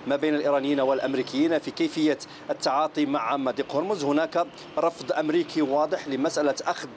ما بين الإيرانيين والأمريكيين في كيفية التعاطي مع مضيق هرمز. هناك رفض أمريكي واضح لمسألة أخذ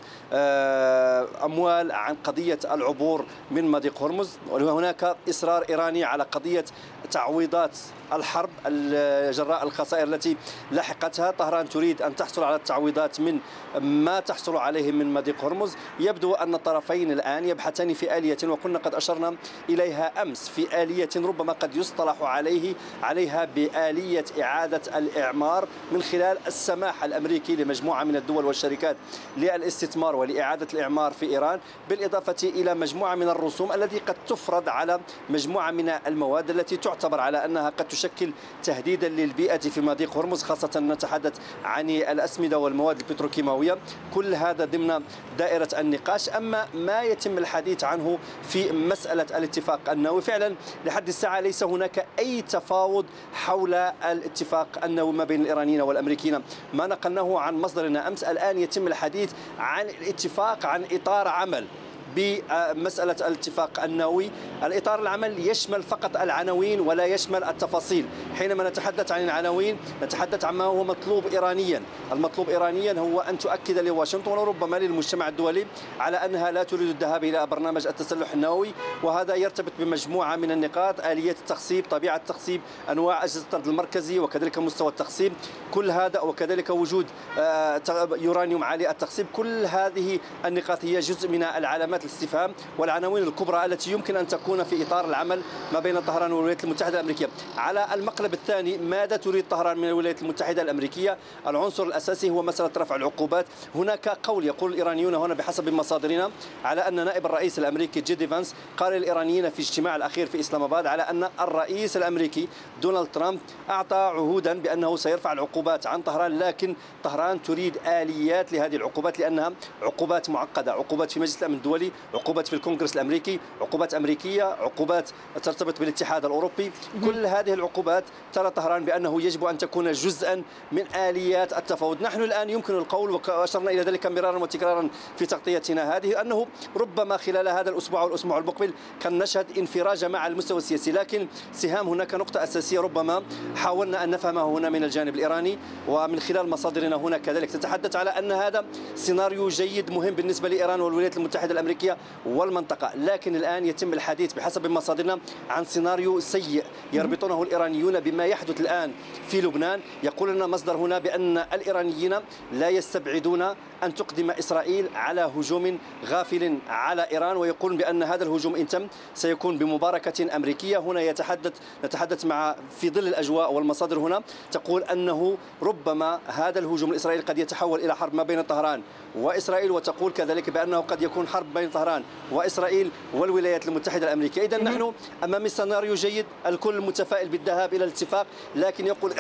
أموال عن قضية العبور من مضيق هرمز، وهناك إصرار إيراني على قضية تعويضات الحرب جراء الخسائر التي لحقتها. طهران تريد أن تحصل على التعويضات من ما تحصل عليه من مضيق هرمز. يبدو أن الطرفين الآن يبحثان في آلية، وكنا قد أشرنا إليها أمس، في آلية ربما قد يصطلح عليها بآلية إعادة الإعمار من خلال السماح الأمريكي لمجموعة من الدول والشركات للاستثمار ولإعادة الإعمار في إيران، بالإضافة إلى مجموعة من الرسوم التي قد تفرض على مجموعة من المواد التي تعتبر على أنها قد تشكل تهديدا للبيئة في مضيق هرمز، خاصة نتحدث عن الأسمدة والمواد البتروكيماوية. كل هذا ضمن دائرة النقاش. أما ما يتم الحديث عنه في مسألة الاتفاق النووي، فعلا لحد الساعة ليس هناك أي تفاوض حول الاتفاق النووي ما بين الإيرانيين والأمريكيين. ما نقلناه عن مصدرنا أمس، الآن يتم الحديث عن الاتفاق عن إطار عمل بمسألة الاتفاق النووي. الإطار العمل يشمل فقط العناوين ولا يشمل التفاصيل. حينما نتحدث عن العناوين نتحدث عن ما هو مطلوب إيرانيا. المطلوب إيرانيا هو أن تؤكد لواشنطن وربما للمجتمع الدولي على أنها لا تريد الذهاب إلى برنامج التسلح النووي، وهذا يرتبط بمجموعة من النقاط: آلية التخصيب، طبيعة التخصيب، أنواع أجهزة الطرد المركزي، وكذلك مستوى التخصيب، كل هذا، وكذلك وجود يورانيوم عالي التخصيب. كل هذه النقاط هي جزء من العلامات الاستفهام والعناوين الكبرى التي يمكن أن تكون في إطار العمل ما بين طهران والولايات المتحدة الأمريكية. على المقلب الثاني، ماذا تريد طهران من الولايات المتحدة الأمريكية؟ العنصر الأساسي هو مسألة رفع العقوبات. هناك قول يقول الإيرانيون هنا بحسب مصادرنا على أن نائب الرئيس الأمريكي جي دي فانس قال للإيرانيين في اجتماع الأخير في إسلام آباد على أن الرئيس الأمريكي دونالد ترامب أعطى عهودا بأنه سيرفع العقوبات عن طهران، لكن طهران تريد آليات لهذه العقوبات لأنها عقوبات معقدة، عقوبات في مجلس الأمن الدولي، عقوبات في الكونغرس الأمريكي، عقوبات أمريكية، عقوبات ترتبط بالاتحاد الأوروبي. كل هذه العقوبات ترى طهران بأنه يجب أن تكون جزءا من آليات التفاوض. نحن الآن يمكن القول، وأشرنا إلى ذلك مرارا وتكرارا في تغطيتنا هذه، أنه ربما خلال هذا الأسبوع والأسبوع المقبل كان نشهد انفراج مع المستوى السياسي، لكن سهام هناك نقطة أساسية ربما حاولنا أن نفهمها هنا من الجانب الإيراني ومن خلال مصادرنا هنا كذلك تتحدث على أن هذا سيناريو جيد مهم بالنسبة لإيران والولايات المتحدة الأمريكية والمنطقة، لكن الآن يتم الحديث بحسب مصادرنا عن سيناريو سيء يربطونه الإيرانيون بما يحدث الآن في لبنان. يقول لنا مصدر هنا بأن الإيرانيين لا يستبعدون أن تقدم إسرائيل على هجوم غافل على إيران، ويقول بأن هذا الهجوم إن تم سيكون بمباركة أمريكية. هنا نتحدث مع في ظل الأجواء، والمصادر هنا تقول أنه ربما هذا الهجوم الإسرائيلي قد يتحول إلى حرب ما بين طهران وإسرائيل، وتقول كذلك بأنه قد يكون حرب بين طهران وإسرائيل والولايات المتحدة الأمريكية. إذن نحن أمام سيناريو جيد، الكل متفائل بالذهاب إلى الاتفاق، لكن يقول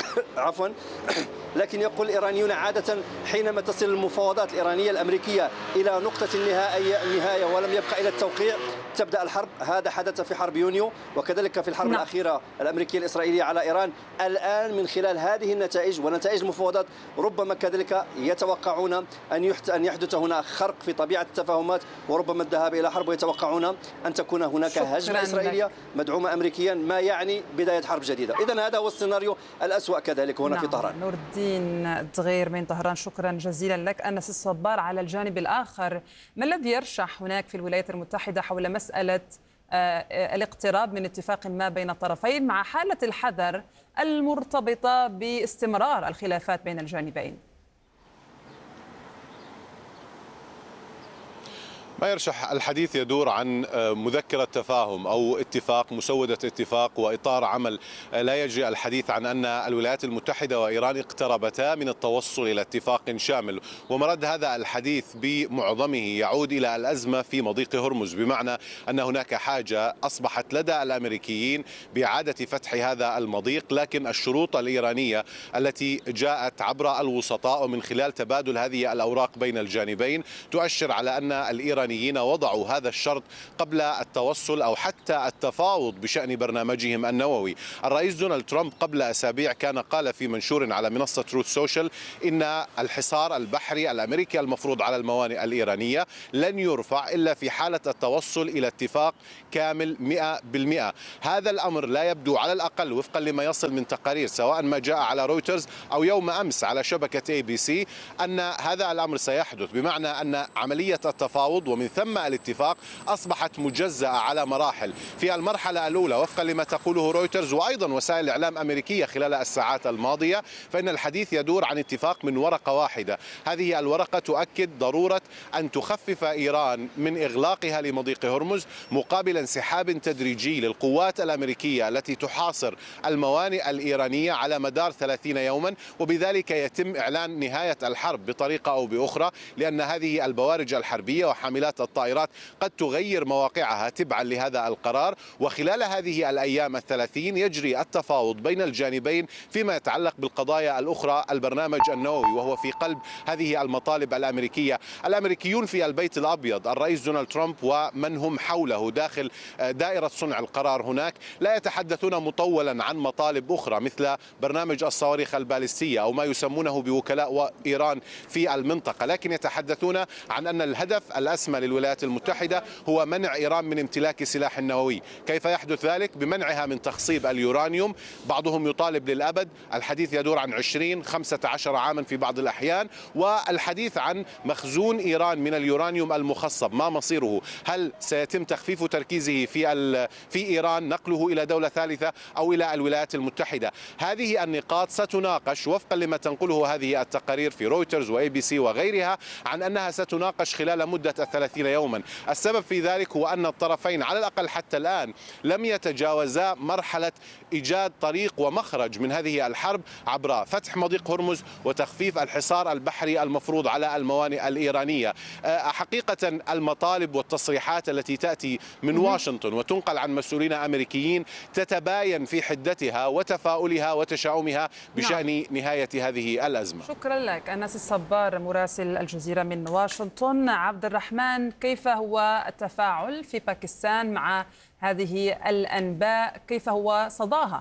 لكن يقول الإيرانيون عادة حينما تصل المفاوضات الإيرانية الأمريكية إلى نقطة النهاية ولم يبقى إلى التوقيع تبدأ الحرب. هذا حدث في حرب يونيو، وكذلك في الحرب الأخيرة الأمريكية الإسرائيلية على إيران. الآن من خلال هذه النتائج ونتائج المفاوضات ربما كذلك يتوقعون أن يحدث هنا خرق في طبيعة التفاهمات وربما الذهاب إلى حرب، ويتوقعون أن تكون هناك هجمة إسرائيلية مدعومة أمريكيا، ما يعني بداية حرب جديدة. إذن هذا هو السيناريو الأسوأ كذلك هنا في طهران. نور الدين الدغير من طهران، شكرا جزيلا لك. أنس الصبار، على الجانب الآخر ما الذي يرشح هناك في الولايات المتحدة حول مسألة الاقتراب من اتفاق ما بين الطرفين مع حالة الحذر المرتبطة باستمرار الخلافات بين الجانبين؟ ما يرشح الحديث يدور عن مذكرة تفاهم أو اتفاق، مسودة اتفاق وإطار عمل. لا يجري الحديث عن أن الولايات المتحدة وإيران اقتربتا من التوصل إلى اتفاق شامل، ومرد هذا الحديث بمعظمه يعود إلى الأزمة في مضيق هرمز، بمعنى أن هناك حاجة أصبحت لدى الأمريكيين بإعادة فتح هذا المضيق، لكن الشروط الإيرانية التي جاءت عبر الوسطاء ومن خلال تبادل هذه الأوراق بين الجانبين تؤشر على أن الإيرانيين الإيرانيين وضعوا هذا الشرط قبل التوصل أو حتى التفاوض بشأن برنامجهم النووي. الرئيس دونالد ترامب قبل أسابيع كان قال في منشور على منصة تروث سوشيال إن الحصار البحري الأمريكي المفروض على الموانئ الإيرانية لن يرفع إلا في حالة التوصل إلى اتفاق كامل 100%. هذا الأمر لا يبدو على الأقل وفقا لما يصل من تقارير سواء ما جاء على رويترز أو يوم أمس على شبكة ABC أن هذا الأمر سيحدث، بمعنى أن عملية التفاوض ومن ثم الاتفاق أصبحت مجزأة على مراحل. في المرحلة الأولى وفقا لما تقوله رويترز وأيضا وسائل الإعلام أمريكية خلال الساعات الماضية، فإن الحديث يدور عن اتفاق من ورقة واحدة. هذه الورقة تؤكد ضرورة أن تخفف إيران من إغلاقها لمضيق هرمز مقابل انسحاب تدريجي للقوات الأمريكية التي تحاصر الموانئ الإيرانية على مدار 30 يوما، وبذلك يتم إعلان نهاية الحرب بطريقة أو بأخرى، لأن هذه البوارج الحربية وحاملات الطائرات قد تغير مواقعها تبعا لهذا القرار. وخلال هذه الأيام 30 يجري التفاوض بين الجانبين فيما يتعلق بالقضايا الأخرى. البرنامج النووي وهو في قلب هذه المطالب الأمريكية. الأمريكيون في البيت الأبيض، الرئيس دونالد ترامب ومن هم حوله داخل دائرة صنع القرار هناك، لا يتحدثون مطولا عن مطالب أخرى مثل برنامج الصواريخ البالستية أو ما يسمونه بوكلاء إيران في المنطقة، لكن يتحدثون عن أن الهدف الأسمى للولايات المتحدة هو منع إيران من امتلاك سلاح نووي. كيف يحدث ذلك؟ بمنعها من تخصيب اليورانيوم، بعضهم يطالب للأبد، الحديث يدور عن 20-15 عاما في بعض الأحيان، والحديث عن مخزون إيران من اليورانيوم المخصب، ما مصيره؟ هل سيتم تخفيف تركيزه في إيران، نقله إلى دولة ثالثة أو إلى الولايات المتحدة؟ هذه النقاط ستناقش وفقا لما تنقله هذه التقارير في رويترز وABC وغيرها عن أنها ستناقش خلال مدة 30 يوما. السبب في ذلك هو أن الطرفين على الأقل حتى الآن لم يتجاوزا مرحلة إيجاد طريق ومخرج من هذه الحرب عبر فتح مضيق هرمز وتخفيف الحصار البحري المفروض على الموانئ الإيرانية. حقيقة المطالب والتصريحات التي تأتي من واشنطن وتنقل عن مسؤولين أمريكيين تتباين في حدتها وتفاؤلها وتشاؤمها بشأن نهاية هذه الأزمة. شكرا لك أنس الصبار مراسل الجزيرة من واشنطن. عبد الرحمن، كيف هو التفاعل في باكستان مع هذه الأنباء؟ كيف هو صداها؟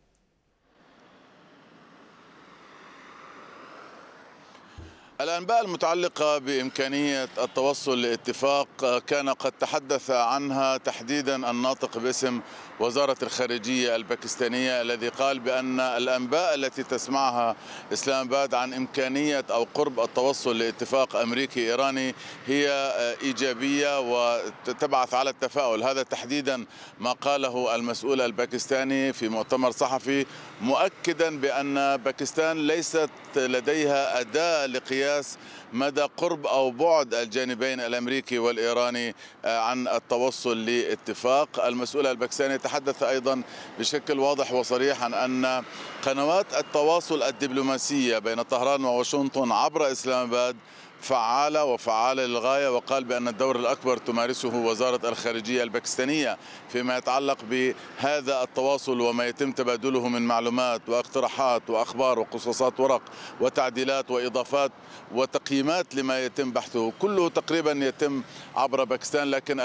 الأنباء المتعلقة بإمكانية التوصل لاتفاق كان قد تحدث عنها تحديدا الناطق باسم وزارة الخارجية الباكستانية، الذي قال بأن الأنباء التي تسمعها إسلام آباد عن إمكانية أو قرب التوصل لاتفاق أمريكي إيراني هي إيجابية وتبعث على التفاؤل. هذا تحديدا ما قاله المسؤول الباكستاني في مؤتمر صحفي، مؤكدا بأن باكستان ليست لديها أداة لقياس مدى قرب أو بعد الجانبين الأمريكي والإيراني عن التوصل لاتفاق. المسؤول الباكستاني يتحدث أيضا بشكل واضح وصريح عن أن قنوات التواصل الدبلوماسية بين طهران وواشنطن عبر إسلام آباد فعالة وفعالة للغاية، وقال بأن الدور الأكبر تمارسه وزارة الخارجية الباكستانية فيما يتعلق بهذا التواصل وما يتم تبادله من معلومات واقتراحات وأخبار وقصصات ورق وتعديلات وإضافات وتقييمات لما يتم بحثه، كله تقريبا يتم عبر باكستان. لكن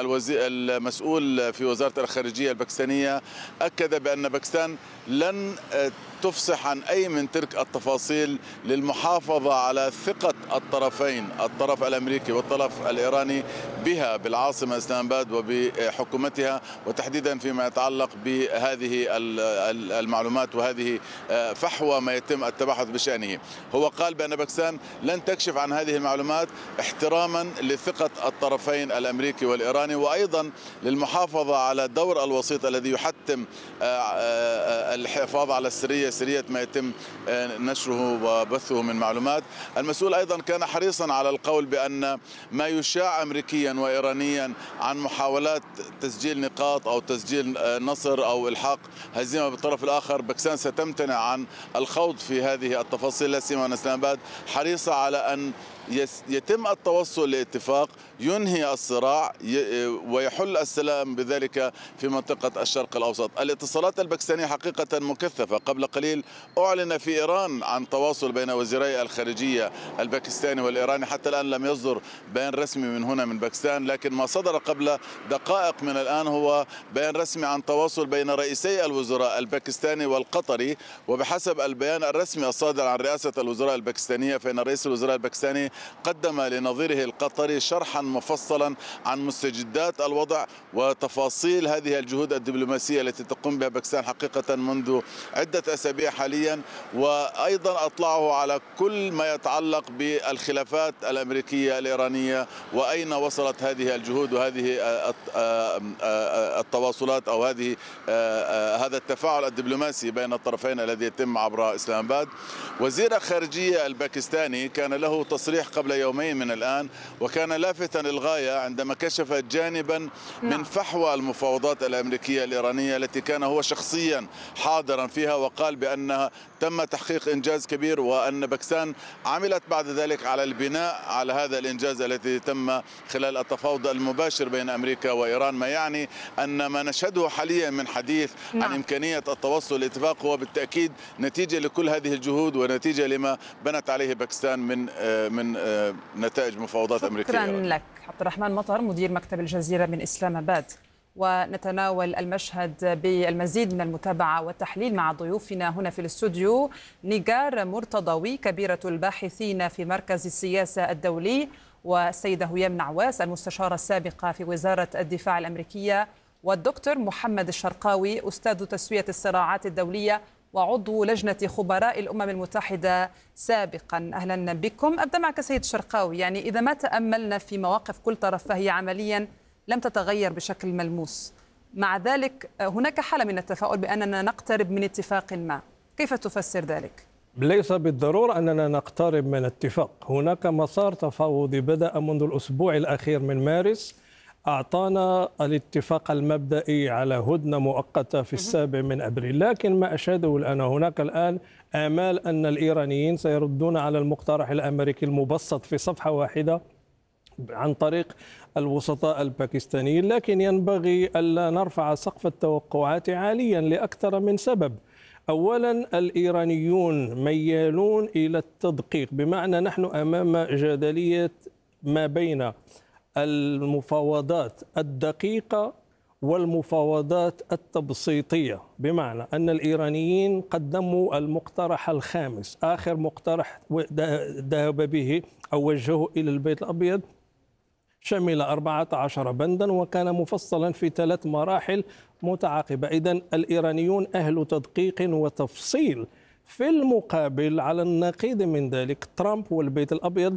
المسؤول في وزارة الخارجية الباكستانية أكد بأن باكستان لن تفصح عن أي من تلك التفاصيل للمحافظة على ثقة الطرفين، الطرف الأمريكي والطرف الإيراني، بها بالعاصمة إسلام آباد وبحكومتها، وتحديدا فيما يتعلق بهذه المعلومات وهذه فحوى ما يتم التباحث بشأنه. هو قال بأن باكستان لن تكشف عن هذه المعلومات احتراما لثقة الطرفين الأمريكي والإيراني، وأيضا للمحافظة على دور الوسيط الذي يحتم الحفاظ على سرية ما يتم نشره وبثه من معلومات. المسؤول أيضا كان حريصا على القول بأن ما يشاع أمريكيا وإيرانيا عن محاولات تسجيل نقاط أو تسجيل نصر أو إلحاق هزيمة بالطرف الآخر، باكستان ستمتنع عن الخوض في هذه التفاصيل، لا سيما أن إسلام آباد حريصة على أن يتم التوصل لاتفاق ينهي الصراع ويحل السلام بذلك في منطقة الشرق الأوسط. الاتصالات الباكستانية حقيقة مكثفة. قبل قليل أعلن في إيران عن تواصل بين وزيري الخارجية الباكستاني والإيراني. حتى الآن لم يصدر بيان رسمي من هنا من باكستان، لكن ما صدر قبل دقائق من الآن هو بيان رسمي عن تواصل بين رئيسي الوزراء الباكستاني والقطري. وبحسب البيان الرسمي الصادر عن رئاسة الوزراء الباكستانية فإن رئيس الوزراء الباكستاني قدم لنظيره القطري شرحا مفصلا عن مستجدات الوضع وتفاصيل هذه الجهود الدبلوماسية التي تقوم بها باكستان حقيقة منذ عدة أسابيع حاليا، وأيضا أطلعه على كل ما يتعلق بالخلافات الأمريكية الإيرانية وأين وصلت هذه الجهود وهذه التواصلات أو هذا التفاعل الدبلوماسي بين الطرفين الذي يتم عبر إسلام آباد. وزير الخارجية الباكستاني كان له تصريح قبل يومين من الآن وكان لافتا للغاية عندما كشف جانبا من فحوى المفاوضات الأمريكية الإيرانية التي كان هو شخصيا حاضرا فيها، وقال بأنها تم تحقيق إنجاز كبير وأن باكستان عملت بعد ذلك على البناء على هذا الإنجاز الذي تم خلال التفاوض المباشر بين أمريكا وإيران، ما يعني أن ما نشهده حاليا من حديث عن إمكانية التوصل لاتفاق هو بالتأكيد نتيجة لكل هذه الجهود ونتيجة لما بنت عليه باكستان من نتائج مفاوضات أمريكية. شكرا لك عبد الرحمن مطر مدير مكتب الجزيرة من إسلام آباد. ونتناول المشهد بالمزيد من المتابعة والتحليل مع ضيوفنا هنا في الاستوديو. نيجار مرتضوي كبيرة الباحثين في مركز السياسة الدولي، والسيدة هيام نعواس المستشارة السابقة في وزارة الدفاع الأمريكية، والدكتور محمد الشرقاوي أستاذ تسوية الصراعات الدولية وعضو لجنة خبراء الأمم المتحدة سابقا. أهلا بكم. أبدأ معك سيد الشرقاوي، يعني إذا ما تأملنا في مواقف كل طرف فهي عمليا لم تتغير بشكل ملموس، مع ذلك هناك حالة من التفاؤل بأننا نقترب من اتفاق ما، كيف تفسر ذلك؟ ليس بالضرورة أننا نقترب من اتفاق. هناك مسار تفاوضي بدأ منذ الأسبوع الأخير من مارس، أعطانا الاتفاق المبدئي على هدنة مؤقتة في 7 من أبريل، لكن ما أشهده الآن هناك الآن آمال أن الإيرانيين سيردون على المقترح الأمريكي المبسط في صفحة واحدة عن طريق الوسطاء الباكستانيين، لكن ينبغي ألا نرفع سقف التوقعات عاليا لأكثر من سبب. أولا، الإيرانيون ميالون إلى التدقيق، بمعنى نحن أمام جدلية ما بين المفاوضات الدقيقة والمفاوضات التبسيطية، بمعنى أن الإيرانيين قدموا المقترح الخامس، آخر مقترح ذهب به أو وجهه إلى البيت الأبيض، شمل 14 بندا وكان مفصلا في 3 مراحل متعاقبة. إذن الإيرانيون أهل تدقيق وتفصيل. في المقابل على النقيض من ذلك ترامب والبيت الأبيض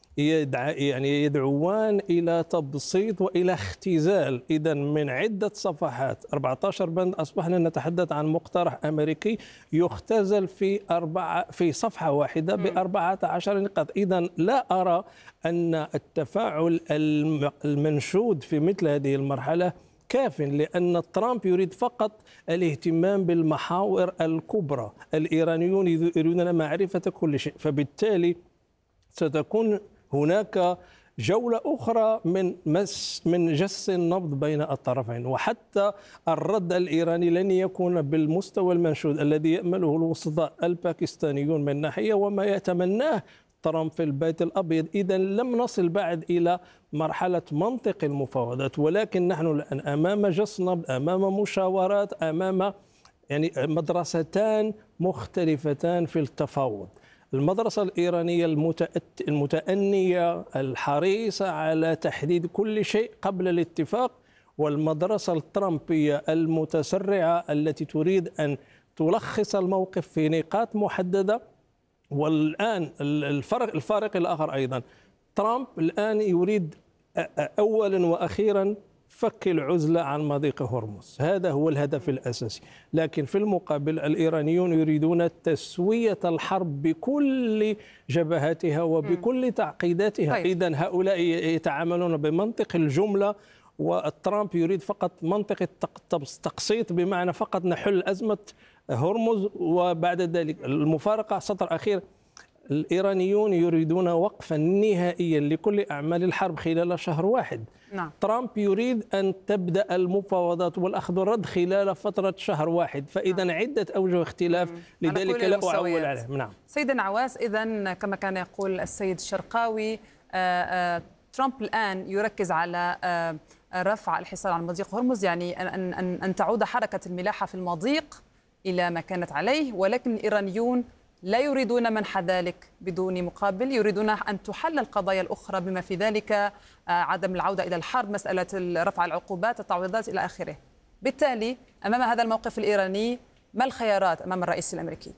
يدعوان إلى تبسيط وإلى اختزال. إذن من عدة صفحات 14 بند أصبحنا نتحدث عن مقترح أمريكي يختزل في صفحة واحدة ب14 نقاط. إذن لا أرى أن التفاعل المنشود في مثل هذه المرحلة كاف، لأن ترامب يريد فقط الاهتمام بالمحاور الكبرى، الإيرانيون يريدون معرفة كل شيء، فبالتالي ستكون هناك جولة أخرى من جس النبض بين الطرفين. وحتى الرد الإيراني لن يكون بالمستوى المنشود الذي يأمله الوسطاء الباكستانيون من ناحية وما يتمناه ترامب في البيت الأبيض. إذا لم نصل بعد إلى مرحلة منطق المفاوضات، ولكن نحن الآن أمام جس نبض، أمام مشاورات، أمام مدرستان مختلفتان في التفاوض. المدرسة الإيرانية المتأنية الحريصة على تحديد كل شيء قبل الاتفاق، والمدرسة الترامبية المتسرعة التي تريد أن تلخص الموقف في نقاط محددة. والآن الفارق الآخر أيضا، ترامب الآن يريد أولا وأخيرا فك العزلة عن مضيق هرمز، هذا هو الهدف الأساسي. لكن في المقابل الإيرانيون يريدون تسوية الحرب بكل جبهاتها وبكل تعقيداتها. إذن هؤلاء يتعاملون بمنطق الجملة، وترامب يريد فقط منطق التقسيط، بمعنى فقط نحل أزمة هرمز وبعد ذلك. المفارقة سطر أخير، الإيرانيون يريدون وقفا نهائيا لكل أعمال الحرب خلال شهر واحد. نعم. ترامب يريد أن تبدأ المفاوضات والأخذ والرد خلال فترة شهر واحد، فإذا عدة أوجه اختلاف، لذلك لا أعول عليه. نعم. سيد نعواس، إذا كما كان يقول السيد الشرقاوي، ترامب الآن يركز على رفع الحصار عن مضيق هرمز، يعني أن تعود حركة الملاحة في المضيق إلى ما كانت عليه، ولكن الإيرانيون لا يريدون منح ذلك بدون مقابل، يريدون أن تحل القضايا الأخرى بما في ذلك عدم العودة إلى الحرب، مسألة رفع العقوبات، التعويضات إلى آخره. بالتالي أمام هذا الموقف الإيراني ما الخيارات أمام الرئيس الأمريكي؟